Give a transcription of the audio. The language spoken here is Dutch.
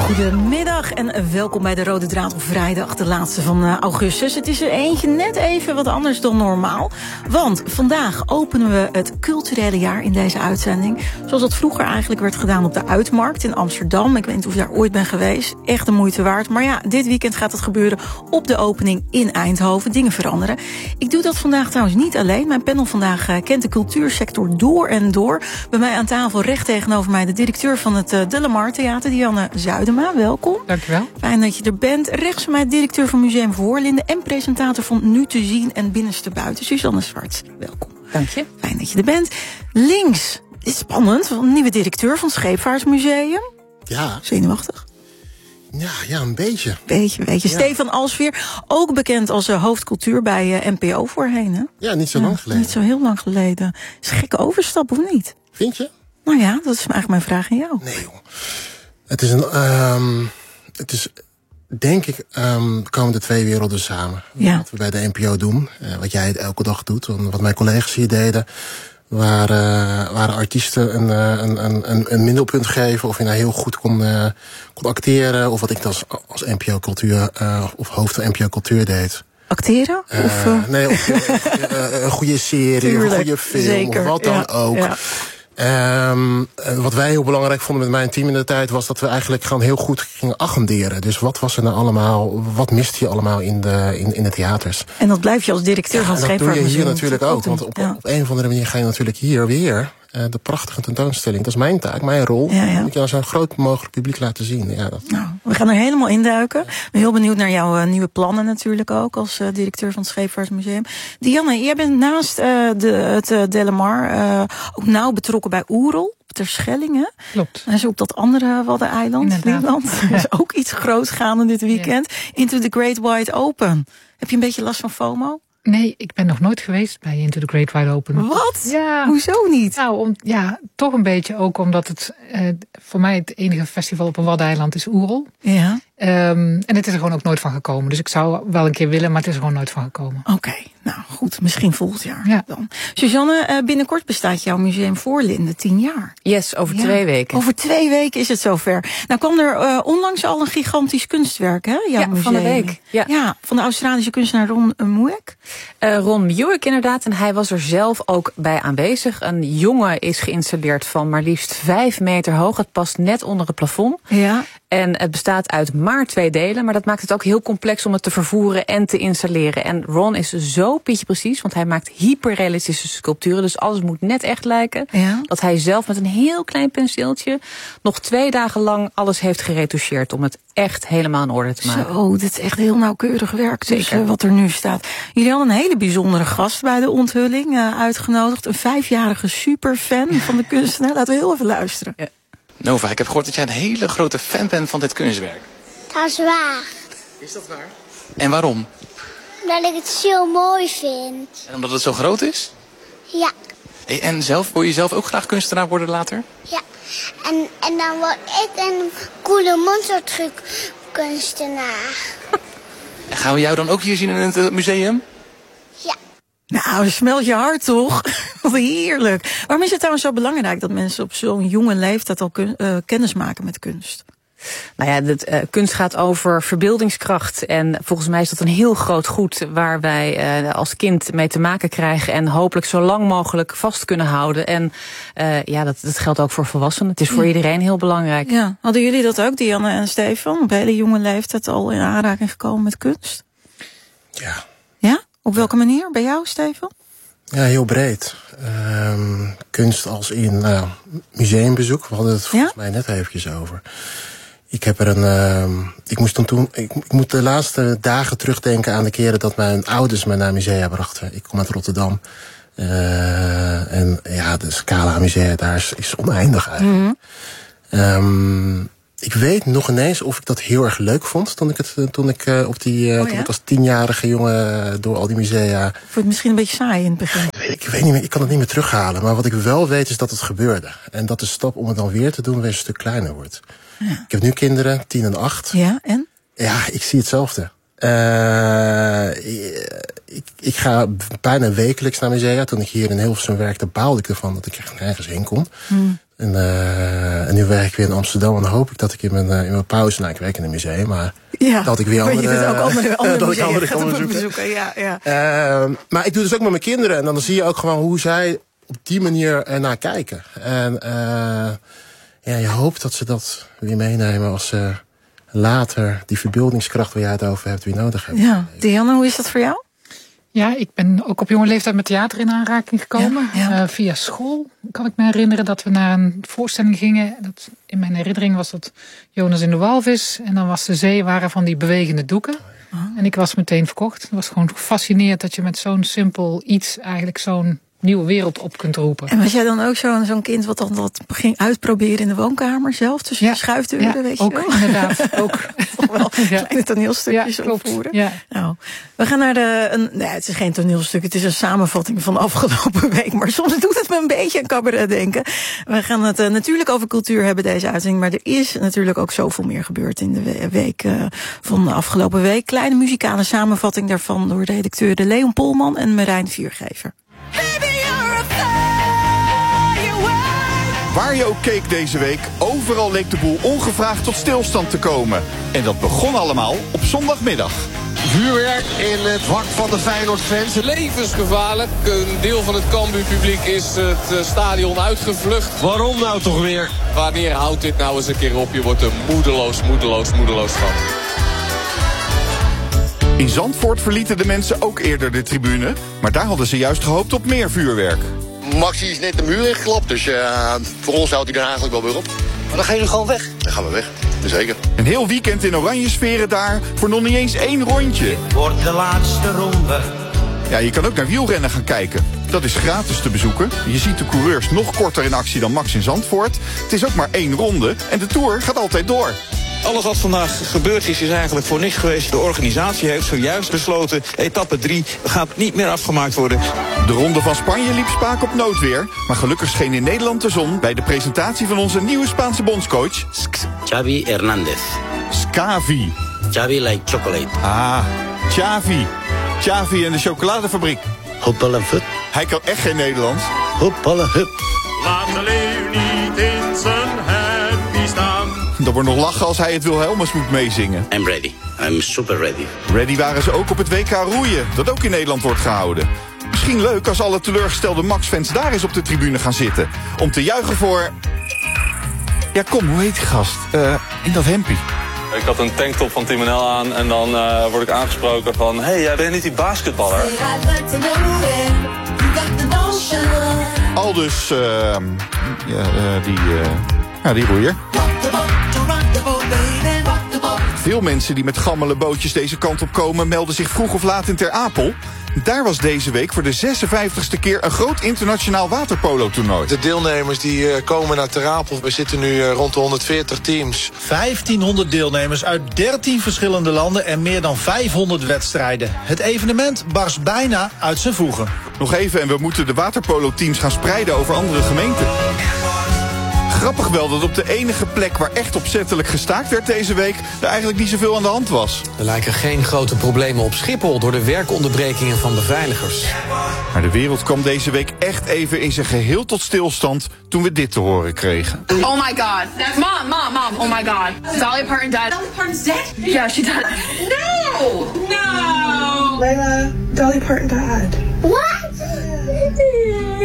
Goedemiddag en welkom bij de Rode Draad op vrijdag, de laatste van augustus. Het is er eentje net even wat anders dan normaal. Want vandaag openen we het culturele jaar in deze uitzending. Zoals dat vroeger eigenlijk werd gedaan op de Uitmarkt in Amsterdam. Ik weet niet of je daar ooit bent geweest. Echt de moeite waard. Maar ja, dit weekend gaat het gebeuren op de opening in Eindhoven. Dingen veranderen. Ik doe dat vandaag trouwens niet alleen. Mijn panel vandaag kent de cultuursector door en door. Bij mij aan tafel recht tegenover mij de directeur van het De La Mar Theater, Dianne Zuidema. Welkom. Dankjewel. Fijn dat je er bent. Rechts van mij directeur van Museum Voorlinden en presentator van Nu te zien en Binnenste Buiten, Suzanne Zwarts. Welkom. Dank je. Fijn dat je er bent. Links, is spannend, een nieuwe directeur van het Scheepvaartmuseum. Ja. Zenuwachtig? Ja, een beetje. Beetje. Ja. Stefan Alsveer, ook bekend als hoofdcultuur bij NPO voorheen, hè? Ja, niet zo lang geleden. Niet zo heel lang geleden. Is een gekke overstap, of niet? Vind je? Nou ja, dat is eigenlijk mijn vraag aan jou. Nee, joh. Het is denk ik, komen de twee werelden samen. Ja. Wat we bij de NPO doen, wat jij elke dag doet, en wat mijn collega's hier deden, waar artiesten een middelpunt geven, of je nou heel goed kon acteren, of wat ik als NPO Cultuur of hoofd van NPO Cultuur deed. Acteren? Nee, of een goede serie, tuurlijk, een goede film, zeker, of wat dan ook. Ja. Wat wij heel belangrijk vonden met mijn team in de tijd was dat we eigenlijk gewoon heel goed gingen agenderen. Dus wat was er nou allemaal, wat miste je allemaal in de theaters? En dat blijf je als directeur van het Scheepvaartmuseum. Dat doe je hier natuurlijk ook. Want op een of andere manier ga je natuurlijk hier weer de prachtige tentoonstelling. Dat is mijn taak, mijn rol. Ja. Moet je aan zo'n groot mogelijk publiek laten zien. Ja, Nou, we gaan er helemaal induiken. Ik ben heel benieuwd naar jouw nieuwe plannen natuurlijk ook als directeur van het Scheepvaartmuseum. Dianne, jij bent naast het De La Mar ook nauw betrokken bij Oerol. Terschelling, hè? Klopt. En zo op dat andere Waddeneiland, Vlieland. Er is ook iets groots gaande dit weekend. Ja. Into the Great Wide Open. Heb je een beetje last van FOMO? Nee, ik ben nog nooit geweest bij Into the Great Wide Open. Wat? Ja. Hoezo niet? Nou, toch een beetje ook omdat het voor mij het enige festival op een Waddeneiland is Oerol. Ja. En het is er gewoon ook nooit van gekomen. Dus ik zou wel een keer willen, maar het is er gewoon nooit van gekomen. Oké, nou goed, misschien volgend jaar. Ja. Dan. Suzanne, binnenkort bestaat jouw Museum Voorlinden 10 jaar. Yes, over 2 weken. Over 2 weken is het zover. Nou kwam er onlangs al een gigantisch kunstwerk, hè? Jouw museum. Van de week. Ja, van de Australische kunstenaar Ron Mueck. Ron Mueck inderdaad, en hij was er zelf ook bij aanwezig. Een jongen is geïnstalleerd van maar liefst 5 meter hoog. Het past net onder het plafond. Ja. En het bestaat uit maar 2 delen, maar dat maakt het ook heel complex om het te vervoeren en te installeren. En Ron is zo pietje precies, want hij maakt hyperrealistische sculpturen, dus alles moet net echt lijken. Ja. Dat hij zelf met een heel klein penseeltje nog 2 dagen lang alles heeft geretoucheerd om het echt helemaal in orde te maken. Zo, dit is echt heel nauwkeurig werk, dus wat er nu staat. Jullie hadden een hele bijzondere gast bij de onthulling uitgenodigd. Een 5-jarige superfan van de kunstenaar. Laten we heel even luisteren. Ja. Nova, ik heb gehoord dat jij een hele grote fan bent van dit kunstwerk. Dat is waar. Is dat waar? En waarom? Omdat ik het zo mooi vind. En omdat het zo groot is? Ja. Hey, en wil je zelf ook graag kunstenaar worden later? Ja. En dan word ik een coole monstertruc kunstenaar. En gaan we jou dan ook hier zien in het museum? Ja. Nou, smelt je hart toch? Wat heerlijk. Waarom is het trouwens zo belangrijk dat mensen op zo'n jonge leeftijd al kennis maken met kunst? Nou ja, kunst gaat over verbeeldingskracht. En volgens mij is dat een heel groot goed waar wij als kind mee te maken krijgen. En hopelijk zo lang mogelijk vast kunnen houden. En dat geldt ook voor volwassenen. Het is voor iedereen heel belangrijk. Ja. Hadden jullie dat ook, Dianne en Stefan? Op hele jonge leeftijd al in aanraking gekomen met kunst? Ja. Ja? Op welke manier? Bij jou, Stefan? Ja, heel breed. Kunst als in museumbezoek. We hadden het volgens mij net eventjes over. Ik heb er ik moet de laatste dagen terugdenken aan de keren dat mijn ouders me naar musea brachten. Ik kom uit Rotterdam. En ja, de scala aan musea daar is oneindig eigenlijk. Mm-hmm. Ik weet nog ineens of ik dat heel erg leuk vond toen ik als 10-jarige jongen door al die musea. Vond je het misschien een beetje saai in het begin? Ik weet niet meer, ik kan het niet meer terughalen. Maar wat ik wel weet is dat het gebeurde. En dat de stap om het dan weer te doen weer een stuk kleiner wordt. Ja. Ik heb nu kinderen, 10 en 8. Ja, en? Ja, ik zie hetzelfde. Ik ga bijna wekelijks naar musea. Toen ik hier in Hilversum werkte, baalde ik ervan dat ik echt nergens heen kon. En nu werk ik weer in Amsterdam en dan hoop ik dat ik in mijn pauze... Nou, ik werk in een museum, maar dat ik weer andere kan bezoeken. Ja. Maar ik doe dus ook met mijn kinderen. En dan zie je ook gewoon hoe zij op die manier ernaar kijken. En je hoopt dat ze dat weer meenemen als ze later die verbeeldingskracht waar jij het over hebt weer nodig hebben. Ja, Dianne, hoe is dat voor jou? Ja, ik ben ook op jonge leeftijd met theater in aanraking gekomen. Via school kan ik me herinneren dat we naar een voorstelling gingen. In mijn herinnering was dat Jonas in de Walvis. En dan was de zee waren van die bewegende doeken. En ik was meteen verkocht. Ik was gewoon gefascineerd dat je met zo'n simpel iets eigenlijk zo'n nieuwe wereld op kunt roepen. En was jij dan ook zo'n kind wat dan dat ging uitproberen in de woonkamer zelf? Tussen de schuifdeuren, weet je wel? Ook inderdaad. Ook. Wel kleine toneelstukjes opvoeren. Ja. Nou, we gaan naar het is geen toneelstuk, het is een samenvatting van de afgelopen week. Maar soms doet het me een beetje aan cabaret denken. We gaan het natuurlijk over cultuur hebben, deze uitzending. Maar er is natuurlijk ook zoveel meer gebeurd in de week van de afgelopen week. Kleine muzikale samenvatting daarvan door redacteuren Leon Polman en Marijn Viergever. Waar je ook keek deze week, overal leek de boel ongevraagd tot stilstand te komen. En dat begon allemaal op zondagmiddag. Vuurwerk in het vak van de Feyenoord-fans. Levensgevaarlijk. Een deel van het Cambuur-publiek is het stadion uitgevlucht. Waarom nou toch weer? Wanneer houdt dit nou eens een keer op? Je wordt er moedeloos van. In Zandvoort verlieten de mensen ook eerder de tribune. Maar daar hadden ze juist gehoopt op meer vuurwerk. Maxi is net de muur ingeklapt, dus voor ons houdt hij er eigenlijk wel weer op. Maar dan ga je nu gewoon weg? Dan gaan we weg, zeker. Een heel weekend in oranje sferen daar, voor nog niet eens 1 rondje. Dit wordt de laatste ronde. Ja, je kan ook naar wielrennen gaan kijken. Dat is gratis te bezoeken. Je ziet de coureurs nog korter in actie dan Max in Zandvoort. Het is ook maar 1 ronde en de Tour gaat altijd door. Alles wat vandaag gebeurd is eigenlijk voor niks geweest. De organisatie heeft zojuist besloten, etappe 3 gaat niet meer afgemaakt worden. De ronde van Spanje liep spaak op noodweer. Maar gelukkig scheen in Nederland de zon bij de presentatie van onze nieuwe Spaanse bondscoach. Xavi Hernandez. Xavi. Xavi like chocolate. Ah, Xavi. Xavi en de chocoladefabriek. Hoppala fut. Hij kan echt geen Nederlands. Hoppala hup. Laat de leeuw niet in zijn happy staan. Er wordt nog lachen als hij het Wilhelmus moet meezingen. I'm ready. I'm super ready. Ready waren ze ook op het WK roeien, dat ook in Nederland wordt gehouden. Misschien leuk als alle teleurgestelde Max-fans daar eens op de tribune gaan zitten. Om te juichen voor... Ja, kom, hoe heet die gast? In dat hempie. Ik had een tanktop van Team NL aan en dan word ik aangesproken van... Hey, jij bent niet die basketballer? Aldus, die roeier. Veel mensen die met gammele bootjes deze kant op komen melden zich vroeg of laat in Ter Apel. Daar was deze week voor de 56e keer een groot internationaal waterpolo-toernooi. De deelnemers die komen naar Ter Apel. We zitten nu rond de 140 teams. 1500 deelnemers uit 13 verschillende landen en meer dan 500 wedstrijden. Het evenement barst bijna uit zijn voegen. Nog even en we moeten de waterpolo-teams gaan spreiden over andere gemeenten. Grappig wel dat op de enige plek waar echt opzettelijk gestaakt werd deze week... er eigenlijk niet zoveel aan de hand was. Er lijken geen grote problemen op Schiphol door de werkonderbrekingen van beveiligers. Maar de wereld kwam deze week echt even in zijn geheel tot stilstand toen we dit te horen kregen. Oh my god. Mom, oh my god. Dolly Parton died. Dolly Parton's dead? Yeah, she died. No! Layla, Dolly Parton died. What?